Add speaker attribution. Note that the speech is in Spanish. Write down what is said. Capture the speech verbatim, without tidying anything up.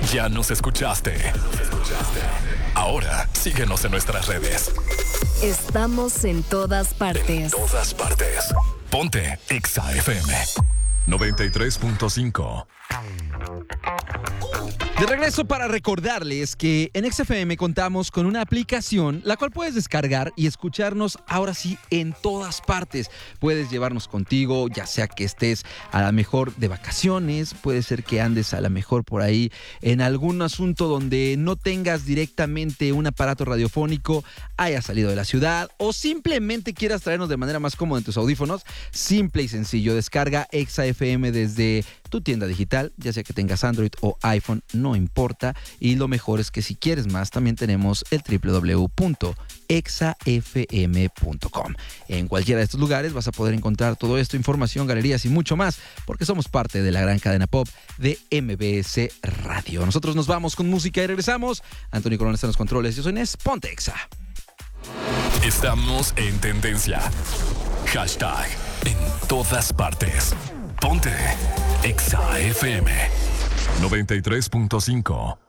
Speaker 1: Ya nos escuchaste. Ahora síguenos en nuestras redes.
Speaker 2: Estamos en todas partes.
Speaker 1: En todas partes. Ponte Exa F M noventa y tres punto cinco.
Speaker 3: De regreso para recordarles que en X F M contamos con una aplicación la cual puedes descargar y escucharnos ahora sí en todas partes. Puedes llevarnos contigo, ya sea que estés a la mejor de vacaciones, puede ser que andes a la mejor por ahí en algún asunto donde no tengas directamente un aparato radiofónico, hayas salido de la ciudad o simplemente quieras traernos de manera más cómoda en tus audífonos. Simple y sencillo, descarga Exa F M desde tu tienda digital, ya sea que tengas Android o iPhone, no importa. Y lo mejor es que si quieres más, también tenemos el doble u doble u doble u punto exa f m punto com. En cualquiera de estos lugares vas a poder encontrar todo esto, información, galerías y mucho más, porque somos parte de la gran cadena pop de M B S Radio. Nosotros nos vamos con música y regresamos. Antonio Colón está en los controles. Yo soy Nes. Ponte Exa.
Speaker 1: Estamos en tendencia. Hashtag en todas partes. Ponte Exa F M noventa y tres punto cinco.